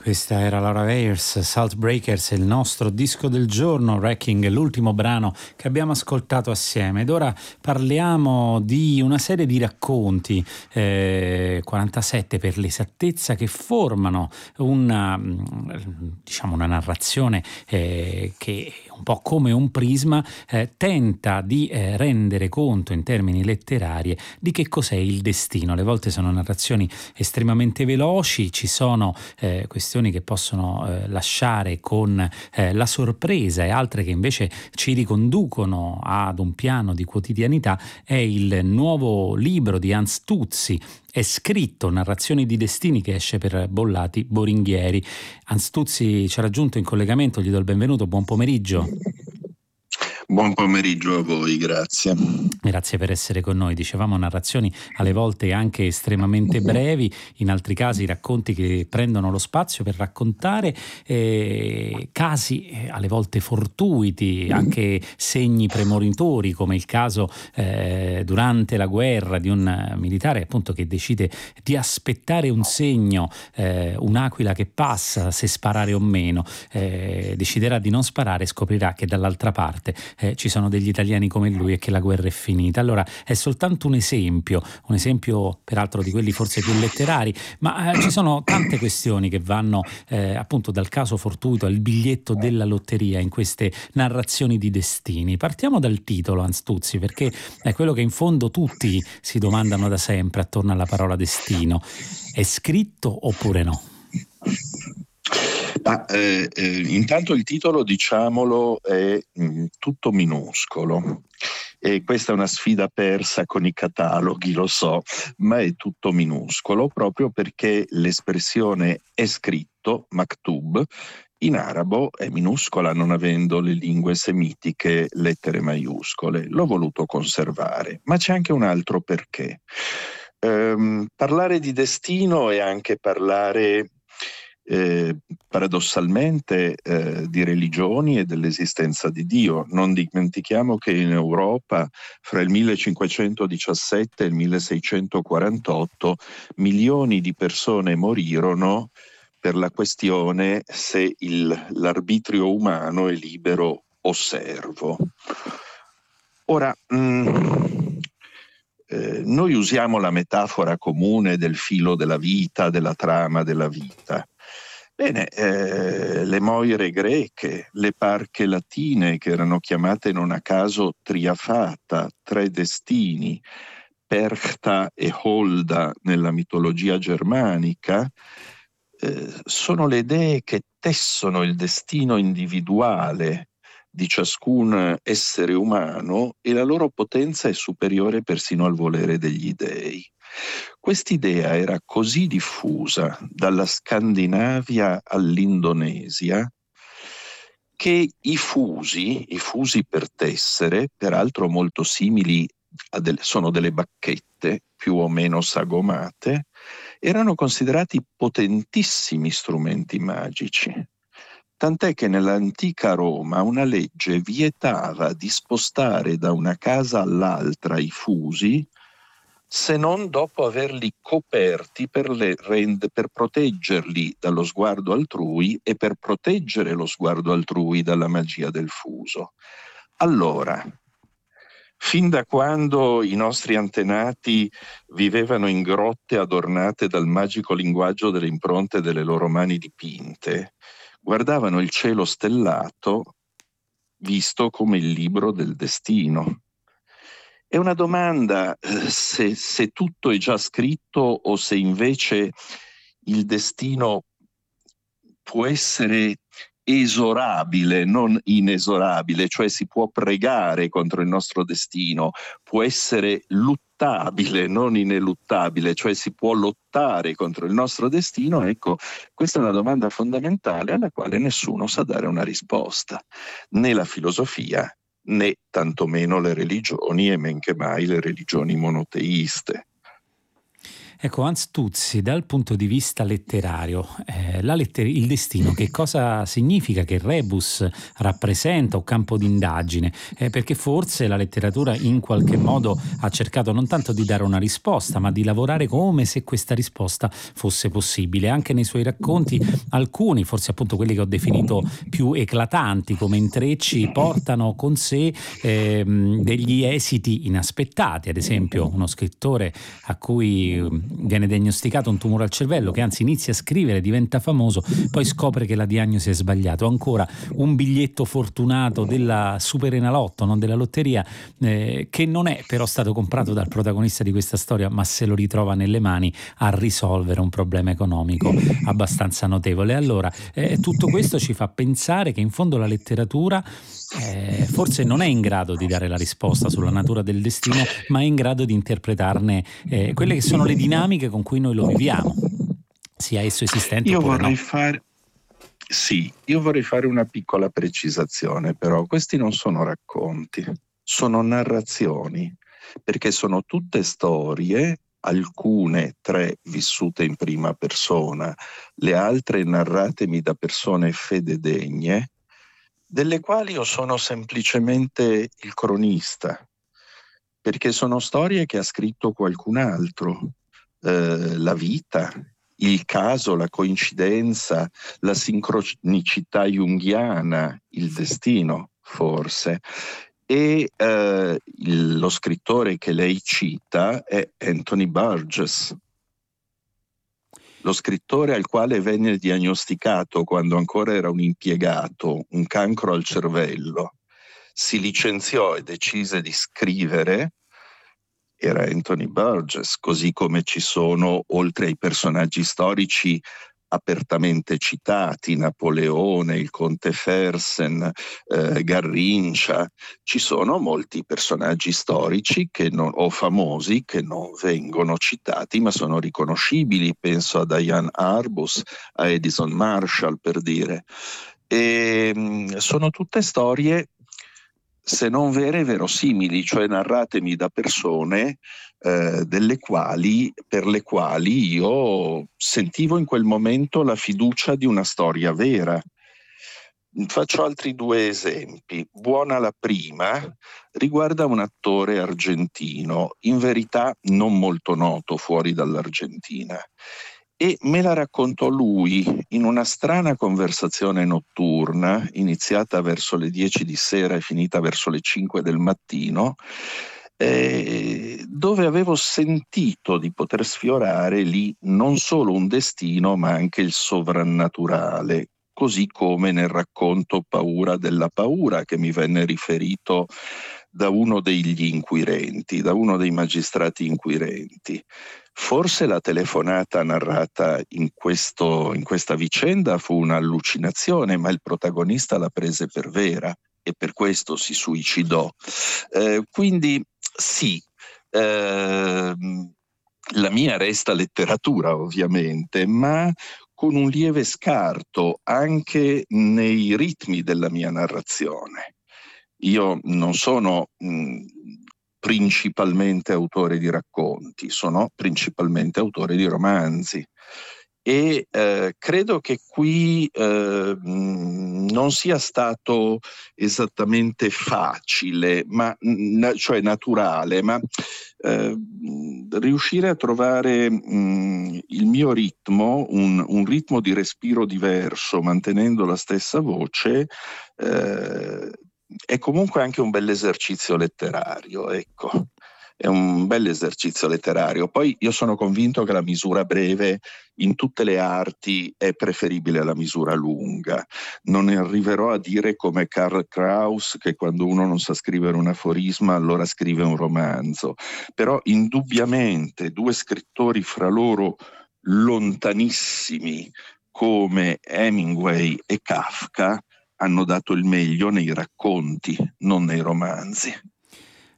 Questa era Laura Weyers, Salt Breakers, il nostro disco del giorno, Wrecking, l'ultimo brano che abbiamo ascoltato assieme. Ed ora parliamo di una serie di racconti, 47 per l'esattezza, che formano una narrazione che un po' come un prisma tenta di rendere conto in termini letterari di che cos'è il destino. Alle volte sono narrazioni estremamente veloci, ci sono questioni che possono lasciare con la sorpresa, e altre che invece ci riconducono ad un piano di quotidianità. È il nuovo libro di Hans Tuzzi, È scritto, narrazioni di destini, che esce per Bollati Boringhieri. Hans Tuzzi ci ha raggiunto in collegamento, gli do il benvenuto, buon pomeriggio. Buon pomeriggio a voi, grazie. Grazie per essere con noi. Dicevamo, narrazioni alle volte anche estremamente brevi, in altri casi racconti che prendono lo spazio per raccontare casi alle volte fortuiti, anche segni premonitori, come il caso durante la guerra di un militare appunto che decide di aspettare un segno, un'aquila che passa, se sparare o meno. Deciderà di non sparare e scoprirà che dall'altra parte ci sono degli italiani come lui e che la guerra è finita. Allora è soltanto un esempio peraltro di quelli forse più letterari, ma ci sono tante questioni che vanno appunto dal caso fortuito al biglietto della lotteria in queste narrazioni di destini. Partiamo dal titolo, Hans Tuzzi, perché è quello che in fondo tutti si domandano da sempre attorno alla parola destino. È scritto oppure no? Intanto il titolo, diciamolo, è tutto minuscolo. E questa è una sfida persa con i cataloghi, lo so, ma è tutto minuscolo proprio perché l'espressione è scritto, maktub, in arabo è minuscola, non avendo le lingue semitiche lettere maiuscole. L'ho voluto conservare, ma c'è anche un altro perché. Parlare di destino è anche parlare paradossalmente di religioni e dell'esistenza di Dio. Non dimentichiamo che in Europa fra il 1517 e il 1648 milioni di persone morirono per la questione se l'arbitrio umano è libero o servo. Ora, noi usiamo la metafora comune del filo della vita, della trama della vita. Bene, le moire greche, le parche latine, che erano chiamate non a caso triafata, tre destini, Perchta e Holda nella mitologia germanica, sono le dee che tessono il destino individuale di ciascun essere umano, e la loro potenza è superiore persino al volere degli dei. Quest'idea era così diffusa dalla Scandinavia all'Indonesia che i fusi per tessere, peraltro molto simili sono delle bacchette più o meno sagomate, erano considerati potentissimi strumenti magici. Tant'è che nell'antica Roma una legge vietava di spostare da una casa all'altra i fusi se non dopo averli coperti per proteggerli dallo sguardo altrui e per proteggere lo sguardo altrui dalla magia del fuso. Allora, fin da quando i nostri antenati vivevano in grotte adornate dal magico linguaggio delle impronte delle loro mani dipinte, guardavano il cielo stellato visto come il libro del destino. È una domanda se tutto è già scritto o se invece il destino può essere esorabile, non inesorabile, cioè si può pregare contro il nostro destino, può essere luttabile, non ineluttabile, cioè si può lottare contro il nostro destino. Ecco, questa è una domanda fondamentale alla quale nessuno sa dare una risposta, né la filosofia, né tantomeno le religioni, e men che mai le religioni monoteiste. Ecco, Hans Tuzzi, dal punto di vista letterario, il destino, che cosa significa, che rebus rappresenta o campo d'indagine? Perché forse la letteratura in qualche modo ha cercato non tanto di dare una risposta, ma di lavorare come se questa risposta fosse possibile. Anche nei suoi racconti, alcuni, forse appunto quelli che ho definito più eclatanti come intrecci, portano con sé degli esiti inaspettati. Ad esempio, uno scrittore a cui viene diagnosticato un tumore al cervello, che anzi inizia a scrivere, diventa famoso, poi scopre che la diagnosi è sbagliata. Ancora un biglietto fortunato della Superenalotto, non della lotteria, che non è però stato comprato dal protagonista di questa storia, ma se lo ritrova nelle mani a risolvere un problema economico abbastanza notevole. Allora, tutto questo ci fa pensare che in fondo la letteratura forse non è in grado di dare la risposta sulla natura del destino, ma è in grado di interpretarne quelle che sono le dinamiche con cui noi lo viviamo, sia esso esistente Io oppure vorrei no. fare, sì, io vorrei fare una piccola precisazione, però questi non sono racconti, sono narrazioni, perché sono tutte storie, alcune 3 vissute in prima persona, le altre narratemi da persone fededegne, delle quali io sono semplicemente il cronista, perché sono storie che ha scritto qualcun altro. La vita, il caso, la coincidenza, la sincronicità junghiana, il destino, forse. E lo scrittore che lei cita è Anthony Burgess, lo scrittore al quale venne diagnosticato, quando ancora era un impiegato, un cancro al cervello. Si licenziò e decise di scrivere. Era Anthony Burgess, così come ci sono, oltre ai personaggi storici apertamente citati, Napoleone, il conte Fersen, Garrincia, ci sono molti personaggi storici o famosi che non vengono citati ma sono riconoscibili. Penso a Diane Arbus, a Edison Marshall, per dire. Sono tutte storie, se non vere, verosimili, cioè narratemi da persone per le quali io sentivo in quel momento la fiducia di una storia vera. Faccio altri 2 esempi. Buona la prima, riguarda un attore argentino, in verità non molto noto fuori dall'Argentina. E me la raccontò lui in una strana conversazione notturna, iniziata verso le 10 di sera e finita verso le 5 del mattino, dove avevo sentito di poter sfiorare lì non solo un destino, ma anche il sovrannaturale, così come nel racconto Paura della paura, che mi venne riferito da uno degli inquirenti, da uno dei magistrati inquirenti. Forse la telefonata narrata in questa vicenda fu un'allucinazione, ma il protagonista la prese per vera e per questo si suicidò. Quindi sì, la mia resta letteratura ovviamente, ma con un lieve scarto anche nei ritmi della mia narrazione. Io non sono principalmente autore di racconti, sono principalmente autore di romanzi e credo che qui non sia stato esattamente facile, cioè naturale, ma riuscire a trovare il mio ritmo, un ritmo di respiro diverso, mantenendo la stessa voce, è comunque anche un bell'esercizio letterario, ecco. È un bell'esercizio letterario. Poi io sono convinto che la misura breve in tutte le arti è preferibile alla misura lunga. Non arriverò a dire come Karl Kraus che quando uno non sa scrivere un aforisma allora scrive un romanzo, però indubbiamente 2 scrittori fra loro lontanissimi come Hemingway e Kafka hanno dato il meglio nei racconti, non nei romanzi.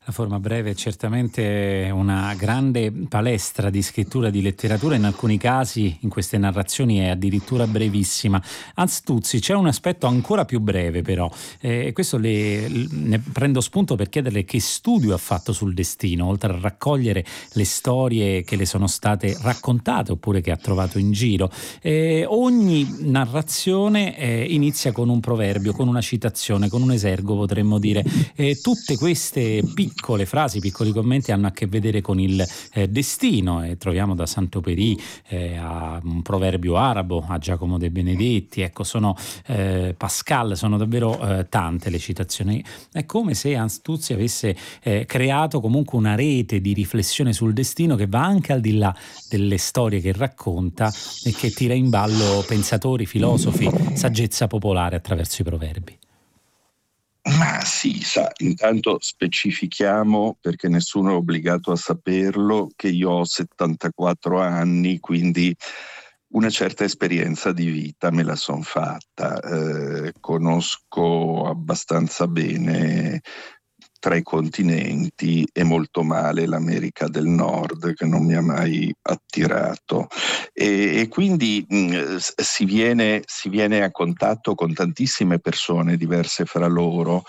La forma breve è certamente una grande palestra di scrittura, di letteratura, in alcuni casi in queste narrazioni è addirittura brevissima. Hans Tuzzi, c'è un aspetto ancora più breve però, e questo ne prendo spunto per chiederle che studio ha fatto sul destino, oltre a raccogliere le storie che le sono state raccontate oppure che ha trovato in giro. Ogni narrazione inizia con un proverbio, con una citazione, con un esergo, potremmo dire. Tutte queste piccole frasi, piccoli commenti hanno a che vedere con il destino, e troviamo da Saint-Exupéry a un proverbio arabo, a Giacomo De Benedetti, ecco, sono Pascal, sono davvero tante le citazioni. È come se Hans Tuzzi avesse creato comunque una rete di riflessione sul destino che va anche al di là delle storie che racconta e che tira in ballo pensatori, filosofi, saggezza popolare attraverso i proverbi. Ma sì, intanto specifichiamo, perché nessuno è obbligato a saperlo, che io ho 74 anni, quindi una certa esperienza di vita me la son fatta. Conosco abbastanza bene 3 continenti e molto male l'America del Nord, che non mi ha mai attirato. E quindi si viene a contatto con tantissime persone diverse fra loro,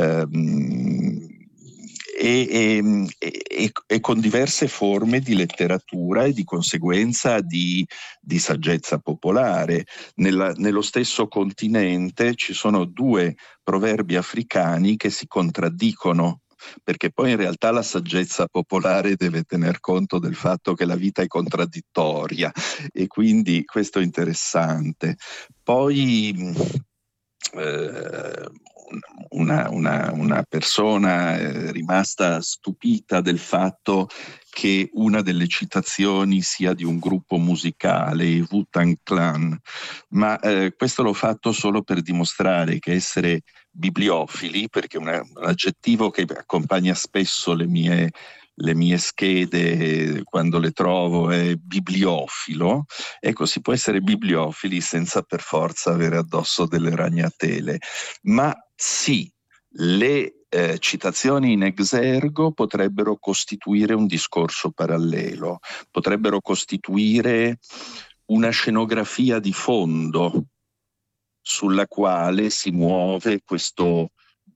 e con diverse forme di letteratura e di conseguenza di saggezza popolare. Nello stesso continente ci sono 2 proverbi africani che si contraddicono, perché poi in realtà la saggezza popolare deve tener conto del fatto che la vita è contraddittoria, e quindi questo è interessante. Poi una persona è rimasta stupita del fatto che una delle citazioni sia di un gruppo musicale, i Wu-Tang Clan, ma questo l'ho fatto solo per dimostrare che essere bibliofili, perché un aggettivo che accompagna spesso le mie schede quando le trovo è bibliofilo. Ecco, si può essere bibliofili senza per forza avere addosso delle ragnatele, ma sì, le citazioni in exergo potrebbero costituire un discorso parallelo, potrebbero costituire una scenografia di fondo sulla quale si muove questo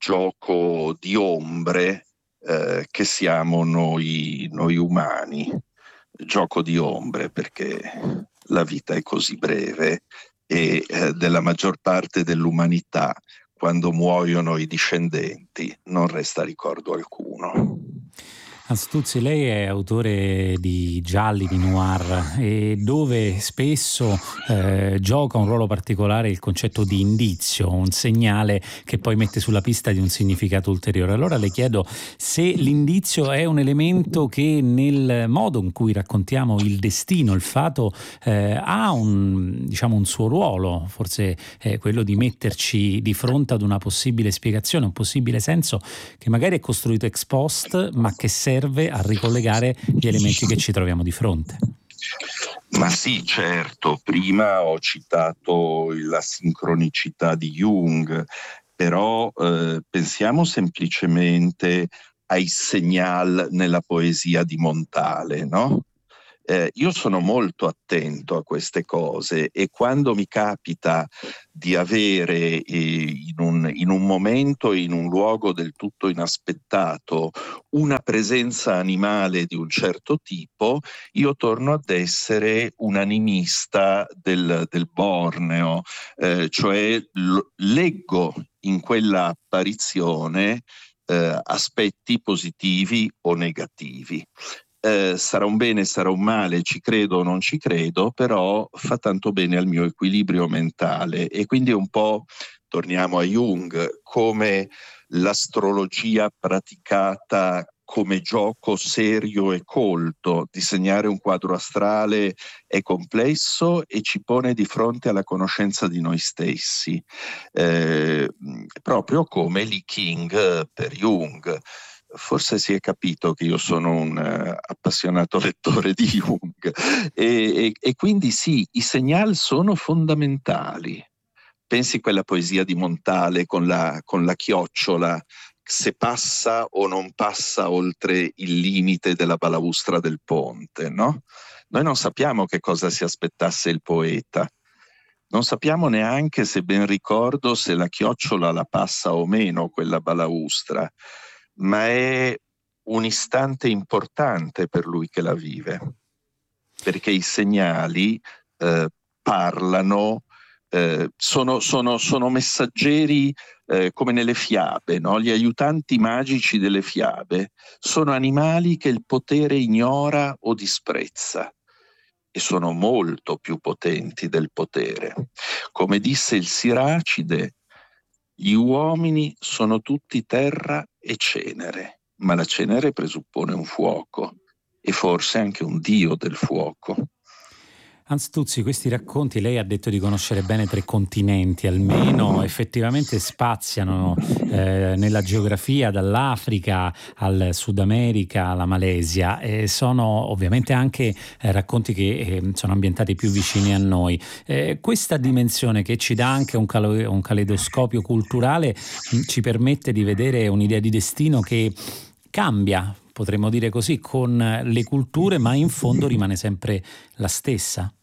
gioco di ombre che siamo noi umani. Gioco di ombre, perché la vita è così breve e della maggior parte dell'umanità, quando muoiono i discendenti, non resta ricordo alcuno. Hans Tuzzi, lei è autore di gialli, di noir, e dove spesso gioca un ruolo particolare il concetto di indizio, un segnale che poi mette sulla pista di un significato ulteriore. Allora le chiedo se l'indizio è un elemento che nel modo in cui raccontiamo il destino, il fato, ha un suo ruolo, forse quello di metterci di fronte ad una possibile spiegazione, un possibile senso che magari è costruito ex post, ma che serve a ricollegare gli elementi che ci troviamo di fronte. Ma sì, certo, prima ho citato la sincronicità di Jung, però pensiamo semplicemente ai segnal nella poesia di Montale, no? Io sono molto attento a queste cose, e quando mi capita di avere in un momento e in un luogo del tutto inaspettato una presenza animale di un certo tipo, io torno ad essere un animista del Borneo, cioè leggo in quella apparizione aspetti positivi o negativi. Sarà un bene, sarà un male, ci credo o non ci credo, però fa tanto bene al mio equilibrio mentale. E quindi un po', torniamo a Jung, come l'astrologia praticata come gioco serio e colto. Disegnare un quadro astrale è complesso e ci pone di fronte alla conoscenza di noi stessi, proprio come Li King per Jung. Forse si è capito che io sono un appassionato lettore di Jung, e quindi sì, i segnali sono fondamentali. Pensi a quella poesia di Montale con la chiocciola se passa o non passa oltre il limite della balaustra del ponte, no? Noi non sappiamo che cosa si aspettasse il poeta, non sappiamo neanche, se ben ricordo, se la chiocciola la passa o meno quella balaustra, ma è un istante importante per lui che la vive, perché i segnali parlano, sono messaggeri, come nelle fiabe, no? Gli aiutanti magici delle fiabe sono animali che il potere ignora o disprezza e sono molto più potenti del potere. Come disse il Siracide, gli uomini sono tutti terra e cenere, ma la cenere presuppone un fuoco e forse anche un dio del fuoco. Hans Tuzzi, questi racconti, lei ha detto di conoscere bene 3 continenti almeno, effettivamente spaziano nella geografia dall'Africa al Sud America alla Malesia, e sono ovviamente anche racconti che sono ambientati più vicini a noi. Questa dimensione che ci dà anche un caleidoscopio culturale ci permette di vedere un'idea di destino che cambia, potremmo dire così, con le culture, ma in fondo rimane sempre la stessa.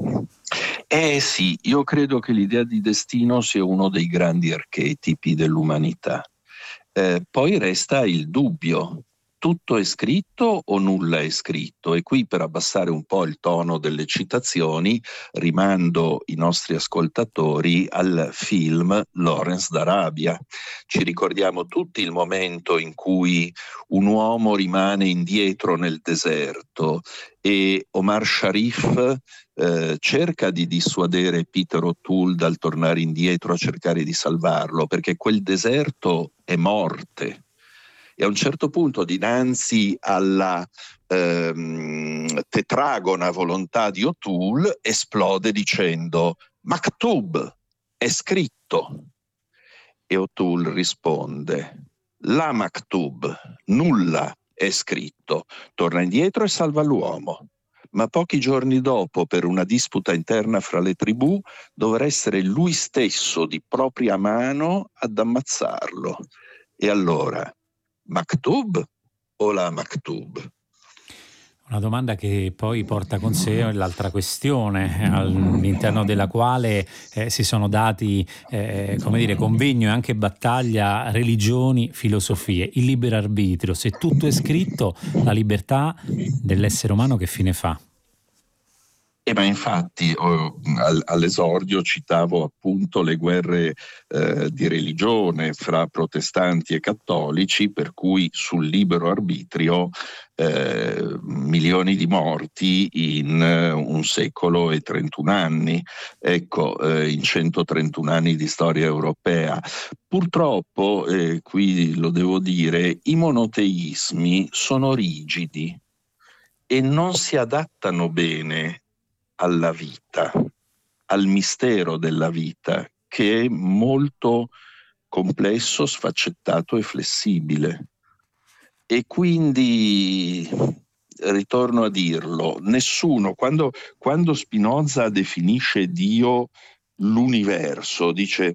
Sì, io credo che l'idea di destino sia uno dei grandi archetipi dell'umanità. Poi resta il dubbio: tutto è scritto o nulla è scritto? E qui, per abbassare un po' il tono delle citazioni, rimando i nostri ascoltatori al film Lawrence d'Arabia. Ci ricordiamo tutti il momento in cui un uomo rimane indietro nel deserto e Omar Sharif cerca di dissuadere Peter O'Toole dal tornare indietro a cercare di salvarlo, perché quel deserto è morte. E a un certo punto, dinanzi alla tetragona volontà di O'Toole, esplode dicendo: Maktub, è scritto. E O'Toole risponde: La Maktub, nulla è scritto. Torna indietro e salva l'uomo. Ma pochi giorni dopo, per una disputa interna fra le tribù, dovrà essere lui stesso di propria mano ad ammazzarlo. E allora, Maktub o la Maktub? Una domanda che poi porta con sé l'altra questione, all'interno della quale si sono dati, convegno e anche battaglia religioni, filosofie, il libero arbitrio. Se tutto è scritto, la libertà dell'essere umano che fine fa? Ma infatti all'esordio citavo appunto le guerre di religione fra protestanti e cattolici, per cui sul libero arbitrio milioni di morti in 1 secolo e 31 anni, ecco, in 131 anni di storia europea. Purtroppo, qui lo devo dire, i monoteismi sono rigidi e non si adattano bene alla vita, al mistero della vita, che è molto complesso, sfaccettato e flessibile. E quindi, ritorno a dirlo, nessuno, quando Spinoza definisce Dio l'universo, dice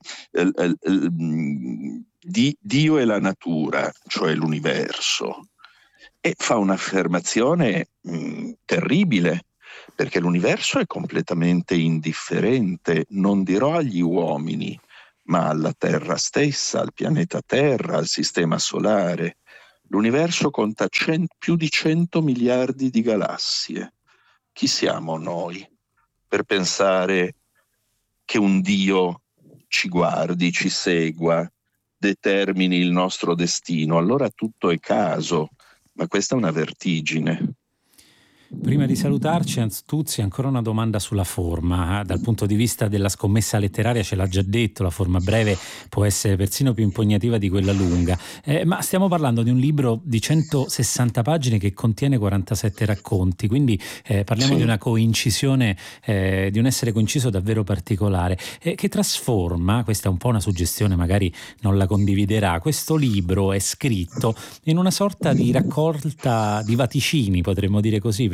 Dio è la natura, cioè l'universo, e fa un'affermazione terribile, perché l'universo è completamente indifferente, non dirò agli uomini, ma alla Terra stessa, al pianeta Terra, al sistema solare. L'universo conta più di 100 miliardi di galassie. Chi siamo noi per pensare che un Dio ci guardi, ci segua, determini il nostro destino? Allora tutto è caso, ma questa è una vertigine. Prima di salutarci, Hans Tuzzi, ancora una domanda sulla forma. Dal punto di vista della scommessa letteraria, ce l'ha già detto, la forma breve può essere persino più impegnativa di quella lunga. Ma stiamo parlando di un libro di 160 pagine che contiene 47 racconti, quindi parliamo di una coincisione, di un essere coinciso davvero particolare, che trasforma, questa è un po' una suggestione, magari non la condividerà, questo libro è scritto in una sorta di raccolta di vaticini, potremmo dire così, perché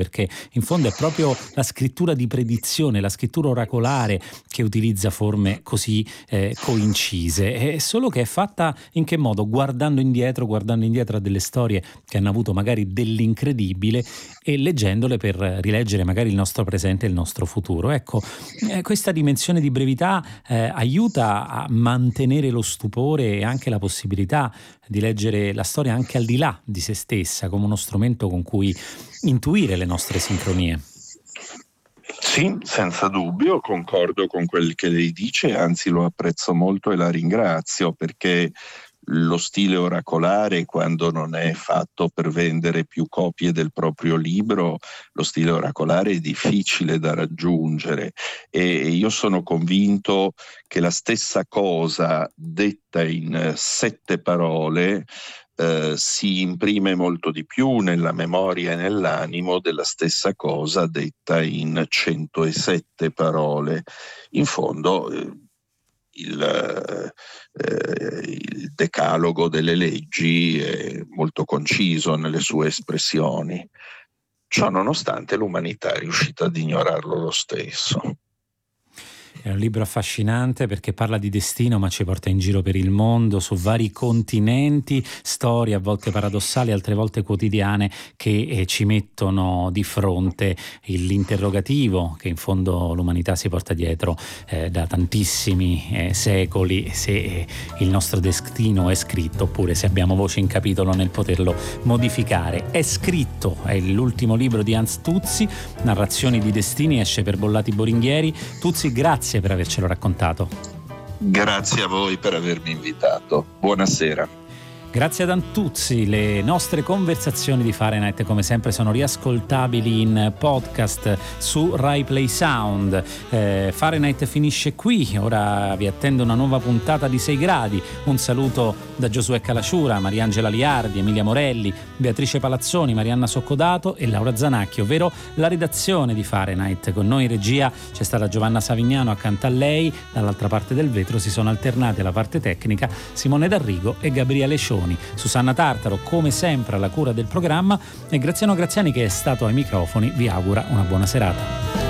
perché in fondo è proprio la scrittura di predizione, la scrittura oracolare che utilizza forme così coincise, solo che è fatta in che modo? Guardando indietro a delle storie che hanno avuto magari dell'incredibile e leggendole per rileggere magari il nostro presente e il nostro futuro. Ecco, questa dimensione di brevità aiuta a mantenere lo stupore e anche la possibilità di leggere la storia anche al di là di se stessa, come uno strumento con cui intuire le nostre sincronie. Sì, senza dubbio, concordo con quel che lei dice, anzi lo apprezzo molto e la ringrazio, perché lo stile oracolare, quando non è fatto per vendere più copie del proprio libro, lo stile oracolare è difficile da raggiungere, e io sono convinto che la stessa cosa detta in 7 parole si imprime molto di più nella memoria e nell'animo della stessa cosa detta in 107 parole. In fondo il decalogo delle leggi è molto conciso nelle sue espressioni. Ciò nonostante l'umanità è riuscita ad ignorarlo lo stesso. È un libro affascinante perché parla di destino, ma ci porta in giro per il mondo, su vari continenti, storie a volte paradossali, altre volte quotidiane, che ci mettono di fronte l'interrogativo che in fondo l'umanità si porta dietro da tantissimi secoli, se il nostro destino è scritto oppure se abbiamo voce in capitolo nel poterlo modificare. È scritto, è l'ultimo libro di Hans Tuzzi, Narrazioni di destini, esce per Bollati Boringhieri. Tuzzi, grazie per avercelo raccontato. Grazie a voi per avermi invitato. Buonasera. Grazie ad Antuzzi. Le nostre conversazioni di Fahrenheit come sempre sono riascoltabili in podcast su Rai Play Sound. Fahrenheit finisce qui, ora vi attende una nuova puntata di 6 gradi. Un saluto da Giosuè Calasciura, Mariangela Liardi, Emilia Morelli, Beatrice Palazzoni, Marianna Soccodato e Laura Zanacchi, ovvero la redazione di Fahrenheit. Con noi in regia c'è stata Giovanna Savignano accanto a lei, dall'altra parte del vetro si sono alternati alla parte tecnica Simone D'Arrigo e Gabriele Scioni. Susanna Tartaro come sempre alla cura del programma e Graziano Graziani, che è stato ai microfoni, vi augura una buona serata.